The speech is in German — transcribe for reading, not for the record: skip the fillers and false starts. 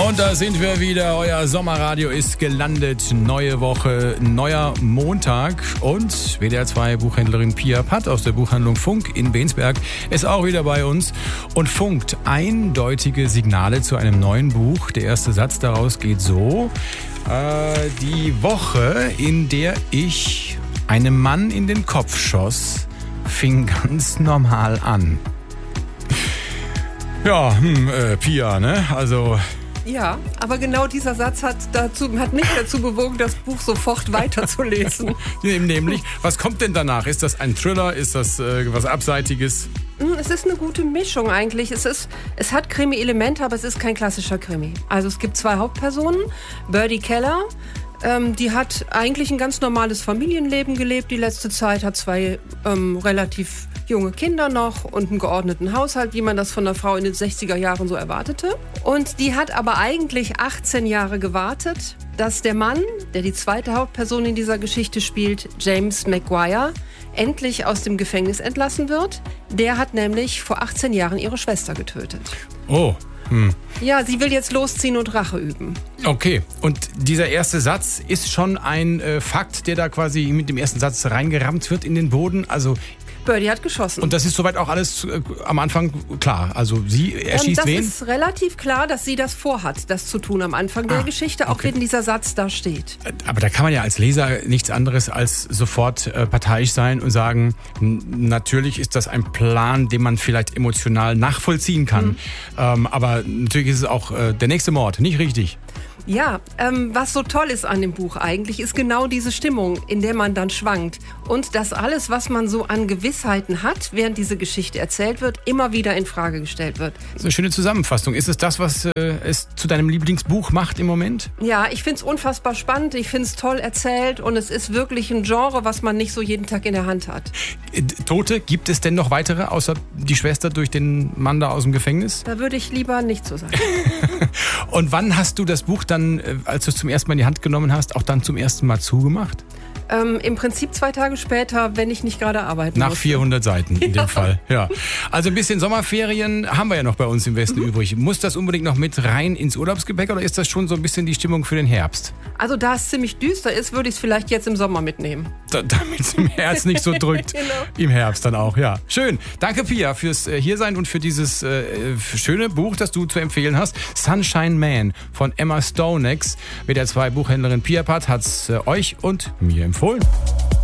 Und da sind wir wieder. Euer Sommerradio ist gelandet. Neue Woche, neuer Montag. Und WDR 2 Buchhändlerin Pia Patt aus der Buchhandlung Funk in Bensberg ist auch wieder bei uns und funkt eindeutige Signale zu einem neuen Buch. Der erste Satz daraus geht so. Die Woche, in der ich einem Mann in den Kopf schoss, fing ganz normal an. Ja, Pia, ne? Also... Ja, aber genau dieser Satz hat mich dazu bewogen, das Buch sofort weiterzulesen. Nämlich, was kommt denn danach? Ist das ein Thriller? Ist das was Abseitiges? Es ist eine gute Mischung eigentlich. Es hat Krimi-Elemente, aber es ist kein klassischer Krimi. Also es gibt zwei Hauptpersonen. Birdie Keller, die hat eigentlich ein ganz normales Familienleben gelebt. Die letzte Zeit hat zwei relativ junge Kinder noch und einen geordneten Haushalt, wie man das von einer Frau in den 60er Jahren so erwartete. Und die hat aber eigentlich 18 Jahre gewartet, dass der Mann, der die zweite Hauptperson in dieser Geschichte spielt, James Maguire, endlich aus dem Gefängnis entlassen wird. Der hat nämlich vor 18 Jahren ihre Schwester getötet. Oh. Ja, sie will jetzt losziehen und Rache üben. Okay, und dieser erste Satz ist schon ein Fakt, der da quasi mit dem ersten Satz reingerammt wird in den Boden. Also Birdie hat geschossen. Und das ist soweit auch alles am Anfang klar. Also sie erschießt wen? Das ist relativ klar, dass sie das vorhat, das zu tun am Anfang der Geschichte, auch wenn dieser Satz da steht. Aber da kann man ja als Leser nichts anderes als sofort parteiisch sein und sagen, natürlich ist das ein Plan, den man vielleicht emotional nachvollziehen kann. Aber natürlich ist es auch der nächste Mord, nicht richtig? Ja, was so toll ist an dem Buch eigentlich, ist genau diese Stimmung, in der man dann schwankt. Und dass alles, was man so an Gewissheiten hat, während diese Geschichte erzählt wird, immer wieder in Frage gestellt wird. Das ist eine schöne Zusammenfassung. Ist es das, was es zu deinem Lieblingsbuch macht im Moment? Ja, ich finde es unfassbar spannend, ich finde es toll erzählt und es ist wirklich ein Genre, was man nicht so jeden Tag in der Hand hat. Tote, gibt es denn noch weitere, außer die Schwester durch den Mann da aus dem Gefängnis? Da würde ich lieber nicht so sagen. Und wann hast du das Buch dann, als du es zum ersten Mal in die Hand genommen hast, auch dann zum ersten Mal zugemacht? Im Prinzip 2 Tage später, wenn ich nicht gerade arbeiten Nach musste. 400 Seiten in dem Fall, ja. Also ein bisschen Sommerferien haben wir ja noch bei uns im Westen übrig. Muss das unbedingt noch mit rein ins Urlaubsgepäck oder ist das schon so ein bisschen die Stimmung für den Herbst? Also da es ziemlich düster ist, würde ich es vielleicht jetzt im Sommer mitnehmen. Damit es im Herz nicht so drückt. Genau. Im Herbst dann auch, ja. Schön. Danke, Pia, fürs Hiersein und für dieses schöne Buch, das du zu empfehlen hast. Sunshine Man von Emma Stonex. WDR 2 Buchhändlerin Pia Patt hat es euch und mir empfohlen.